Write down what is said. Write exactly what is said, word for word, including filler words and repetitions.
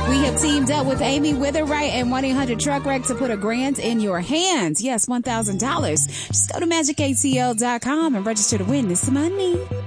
We have teamed up with Amy Witherwright and one eight hundred truck wreck to put a grand in your hands. Yes, one thousand dollars. Just go to magic A T L dot com and register to win this money.